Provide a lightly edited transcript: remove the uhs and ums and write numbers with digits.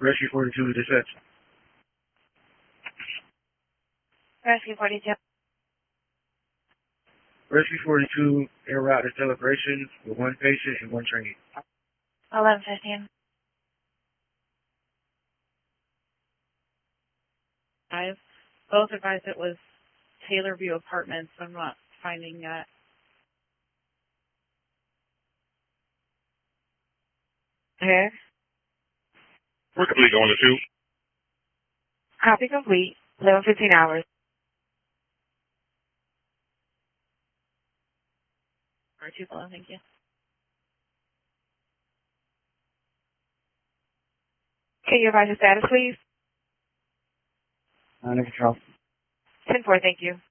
Rescue 42 dispatch. Rescue 42. Rescue 42 en route to celebration with one patient and one trainee. 11:15. Both advised it was Taylor View Apartments. I'm not finding that. Here. We're complete on the 2. Copy complete. 11:15 hours. Alright, 2 below, thank you. Can you advise your status, please? Under control. 10-4, thank you.